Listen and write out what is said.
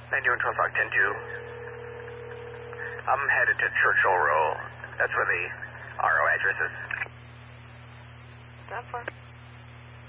91 12 Fox 10-2. I'm headed to Churchill Row. That's where the RO address is. That far.